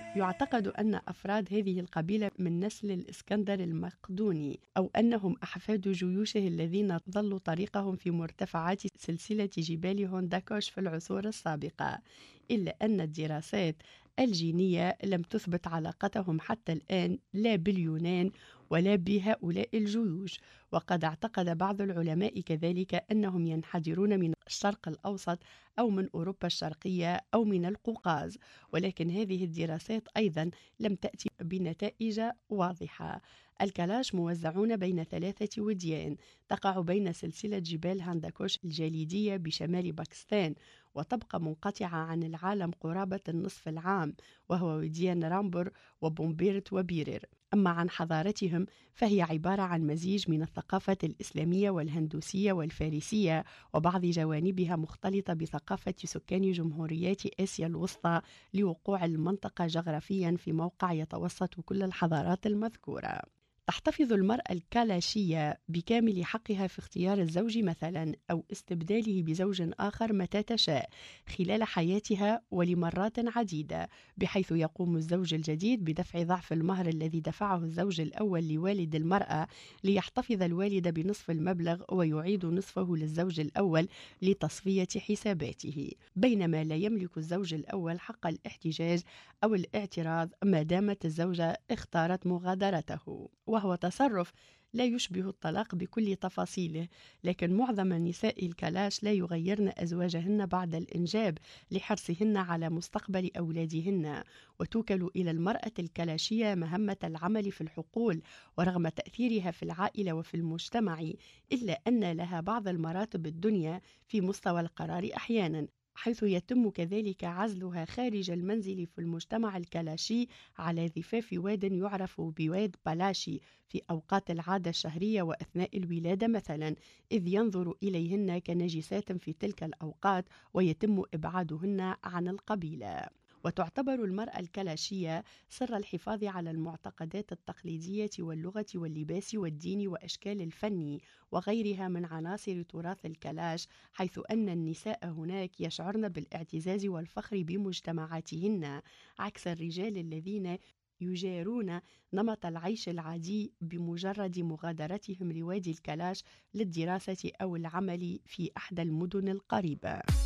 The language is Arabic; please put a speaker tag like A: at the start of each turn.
A: يعتقد أن أفراد هذه القبيلة من نسل الإسكندر المقدوني، أو أنهم أحفاد جيوشه الذين ضلوا طريقهم في مرتفعات سلسلة جبال هونداكوش في العصور السابقة، إلا أن الدراسات الجينية لم تثبت علاقتهم حتى الآن لا باليونان ولا بهؤلاء الجيوش. وقد اعتقد بعض العلماء كذلك أنهم ينحدرون من الشرق الأوسط أو من أوروبا الشرقية أو من القوقاز، ولكن هذه الدراسات أيضا لم تأتي بنتائج واضحة. الكلاش موزعون بين 3 وديان تقع بين سلسلة جبال هنداكوش الجليدية بشمال باكستان، وتبقى منقطعة عن العالم قرابة النصف العام، وهو وديان رامبور وبومبيرت وبيرير. أما عن حضارتهم فهي عبارة عن مزيج من الثقافة الإسلامية والهندوسية والفارسية، وبعض جوانبها مختلطة بثقافة سكان جمهوريات آسيا الوسطى، لوقوع المنطقة جغرافيا في موقع يتوسط كل الحضارات المذكورة. تحتفظ المرأة الكالاشية بكامل حقها في اختيار الزوج مثلا أو استبداله بزوج آخر متى تشاء خلال حياتها ولمرات عديدة، بحيث يقوم الزوج الجديد بدفع ضعف المهر الذي دفعه الزوج الأول لوالد المرأة، ليحتفظ الوالد بنصف المبلغ ويعيد نصفه للزوج الأول لتصفية حساباته، بينما لا يملك الزوج الأول حق الاحتجاج أو الاعتراض ما دامت الزوجة اختارت مغادرته، وهو تصرف لا يشبه الطلاق بكل تفاصيله. لكن معظم نساء الكلاش لا يغيرن أزواجهن بعد الإنجاب لحرصهن على مستقبل أولادهن، وتوكل إلى المرأة الكلاشية مهمة العمل في الحقول، ورغم تأثيرها في العائلة وفي المجتمع إلا أن لها بعض المراتب الدنيا في مستوى القرار أحيانا، حيث يتم كذلك عزلها خارج المنزل في المجتمع الكلاشي على ضفاف واد يعرف بواد بلاشي في أوقات العادة الشهرية وأثناء الولادة مثلا، إذ ينظر إليهن كنجسات في تلك الأوقات ويتم إبعادهن عن القبيلة. وتعتبر المرأة الكلاشية سر الحفاظ على المعتقدات التقليدية واللغة واللباس والدين وأشكال الفن وغيرها من عناصر تراث الكلاش، حيث أن النساء هناك يشعرن بالاعتزاز والفخر بمجتمعاتهن، عكس الرجال الذين يجارون نمط العيش العادي بمجرد مغادرتهم لوادي الكلاش للدراسة أو العمل في أحدى المدن القريبة.